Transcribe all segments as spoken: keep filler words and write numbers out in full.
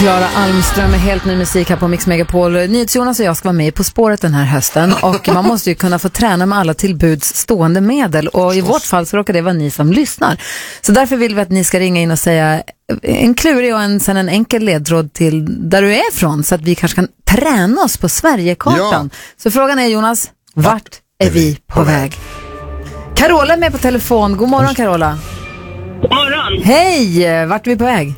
Klara Almström med helt ny musik här på Mix Megapol. NyhetsJonas och jag ska vara med På spåret den här hösten. Och man måste ju kunna få träna med alla tillbuds stående medel. Och i vårt fall så råkar det vara ni som lyssnar. Så därför vill vi att ni ska ringa in och säga en klurig och en, sen en enkel ledtråd till där du är ifrån. Så att vi kanske kan träna oss på Sverigekartan. Ja. Så frågan är, Jonas, vart, vart är vi på, på väg? väg? Carola är med på telefon. God morgon, Carola. God morgon. Hej, vart är vi på väg?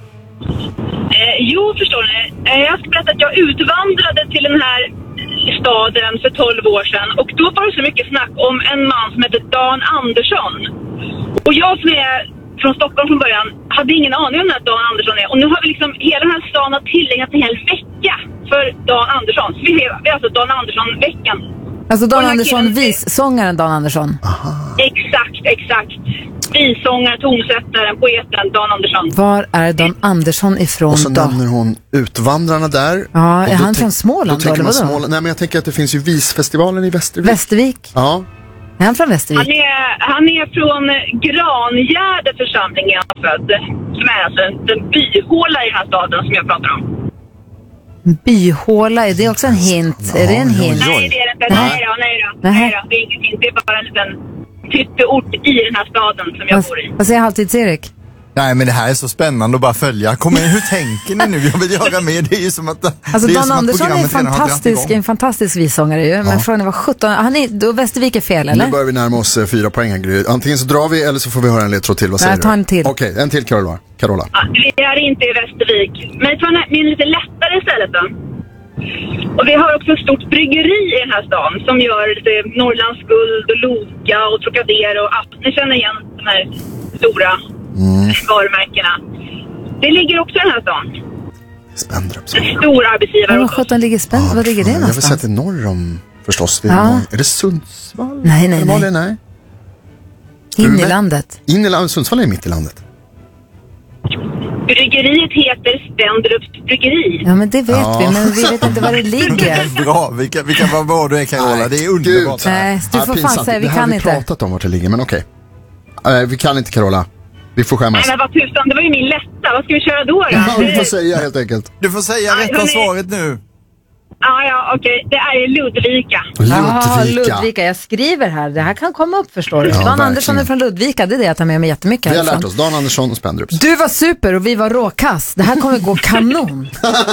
Eh, jo, förstår ni. Eh, jag ska berätta att jag utvandrade till den här staden för tolv år sedan. Och då var det så mycket snack om en man som heter Dan Andersson. Och jag som är från Stockholm från början hade ingen aning om att Dan Andersson är. Och nu har vi liksom, hela den här stan har tillägnat en hel vecka för Dan Andersson. Så vi är, vi är alltså Dan Andersson-veckan. Alltså Dan Andersson, vissångaren Dan Andersson. Aha. Exakt, exakt. Vissångare, tonsättaren, poeten Dan Andersson. Var är Dan Andersson ifrån då? Och så då? Nämner hon Utvandrarna där. Ja, är han från Småland då? Eller vadå? Småland. Nej, men jag tänker att det finns ju Visfestivalen i Västervik. Västervik? Ja. Är han från Västervik? Han är, han är från Grangärde församling är han född. Som är alltså en byhåla i den här staden som jag pratar om. Byhåla, är det också en hint? Ja, är det en hint? Nej, det är det inte. Nej då, nej då. Nej då, det är ingen hint. Det är bara en liten typpeort i den här staden som jag bor i. Vad säger Halvtids-Erik? Nej, men det här är så spännande att bara följa. Kom igen, hur tänker ni nu? Jag vill göra med. Det är ju som att alltså Dan Andersson är en fantastisk, en fantastisk vissångare ju. Ja. Men frågan var sjutton. Han är, då Västervik är fel, eller? Nu börjar vi närma oss uh, fyra poäng här. Antingen så drar vi eller så får vi höra en ledtråd till. Vad säger Nej, ta en till. Okej, okay, en till Carola. Carola. Ja, vi är inte i Västervik. Men ta en lite lättare istället då. Och vi har också ett stort bryggeri i den här stan som gör lite Norrlands Guld och Loka och Trocadero och allt. Ni känner igen de här stora mm. varumärkena. Det ligger också i den här stan. Spendrup. En stor arbetsgivare. Vad sjutton ligger Spendrup? Ja, vad ligger det någonstans? Jag vill säga att det är norr om förstås. Det är, ja. norr. Är det Sundsvall? Nej, nej, nej. nej. In i landet. In i landet. Sundsvall är mitt i landet. Bryggeriet heter Spendrups bryggeri. Ja, men det vet ja. vi, men vi vet inte var det ligger. Bra, vilka, vilka vad bra du är, Carola. Det är underbart. Nej, du får ja, fan säga, vi det kan vi inte. Det har vi pratat om vart det ligger, men okej. Okay. Uh, vi kan inte, Carola. Vi får skämmas. Nej, men vad tusan, det var ju min lätta. Vad ska vi köra då då? Ja, du får säga helt enkelt. Du får säga ja, rätta hörni. svaret nu. Ja, ja, okej. Okay. Det är Ludvika. Ludvika. Ah, Ludvika. Jag skriver här. Det här kan komma upp, förstår du. Ja, Dan verkligen. Andersson är från Ludvika. Det är det jag tar med mig jättemycket. Vi har härifrån. lärt oss. Dan Andersson och Spendrups. Du var super och vi var råkass. Det här kommer gå kanon.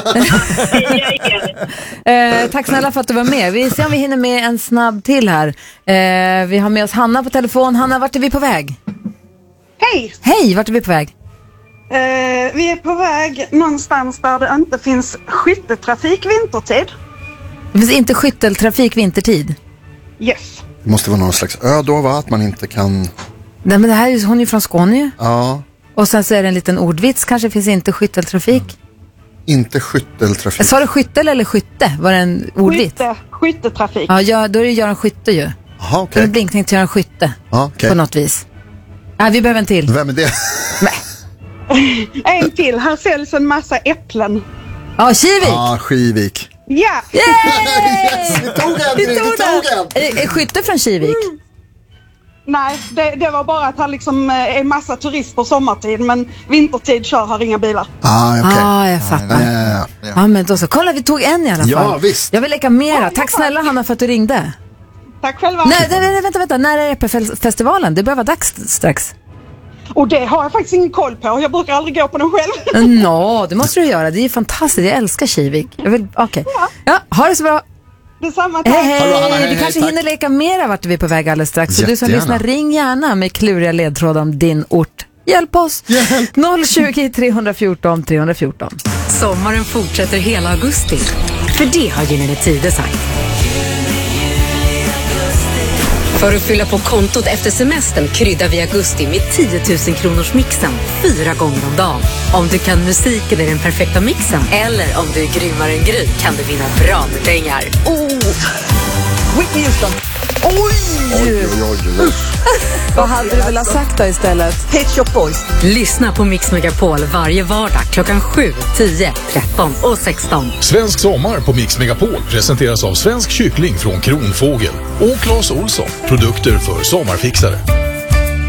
eh, tack snälla för att du var med. Vi ser om vi hinner med en snabb till här. Eh, vi har med oss Hanna på telefon. Hanna, vart är vi på väg? Hej! Hej, vart är vi på väg? Uh, vi är på väg någonstans där det inte finns skytteltrafik vintertid. Det finns inte skytteltrafik vintertid? Yes. Det måste vara någon slags ö då, va? Att man inte kan... Nej, men det här är, hon är ju från Skåne. Ja. Och sen så är det en liten ordvits. Kanske finns inte skytteltrafik. Mm. Inte skytteltrafik. Sa du skyttel eller skytte? Var det en ordvits? Skytte, skyttetrafik. Ja, ja, då är det Göran Skytte ju. Jaha, okej. Okay. En blinkning till Göran Skytte. Ja, okej. Okay. På något vis. Ja, vi behöver en till. Vem är det? Nej. En till. Här säljs en massa äpplen. Ja, Kivik. Ja, Skivik. Ja. Yes! Vi tog en, vi tog en. Är, är Skytte från Kivik? Mm. Nej, det, det var bara att han liksom är massa turister sommartid, men vintertid kör har inga bilar. Ah, okej. Okay. Ah, jag fattar. Ja, ja, ja. Ja, men då så. Kolla, vi tog en i alla fall. Ja, visst. Jag vill leka mera. Tack snälla, Hanna, för att du ringde. Tack själva. Nej, nej, vänta, vänta. När är E P-festivalen? Det börjar vara dags strax. Och det har jag faktiskt ingen koll på. Jag brukar aldrig gå på den själv. Nå, no, det måste du göra. Det är fantastiskt. Jag älskar Kivik. Jag vill, okej. Okay. Ja. ja, ha det så bra. Detsamma, tack. Hej, hej. Hallå, Hanna, hej, vi kanske hej, hinner leka mera vart vi är på väg alldeles strax. Så jättegärna. Du som lyssnar, ring gärna med kluriga ledtrådar om din ort. Hjälp oss! Hjälp. noll tjugo, tre fjorton, tre fjorton. Sommaren fortsätter hela augusti. För det har Gyllene Tider sagt. För att fylla på kontot efter semestern kryddar vi augusti med tio tusen kronors mixen fyra gånger om dagen. Om du kan musiken i den perfekta mixen eller om du är grymmare än Gry kan du vinna bra med pengar. Oh! Whitney Houston! Oj! Oj, oj, oj, oj. Vad hade du velat sagt då istället? Pet Shop Boys. Lyssna på Mix Megapol varje vardag klockan sju, tio, tretton och sexton. Svensk sommar på Mix Megapol presenteras av Svensk kyckling från Kronfågel och Claes Olsson, produkter för sommarfixare.